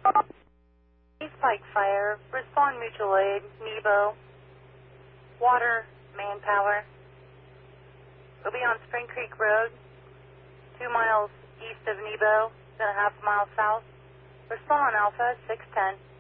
East Pike Fire, respond mutual aid, Nebo, water, manpower. We'll be on Spring Creek Road, 2 miles east of Nebo, then a half mile south. Respond on Alpha 610.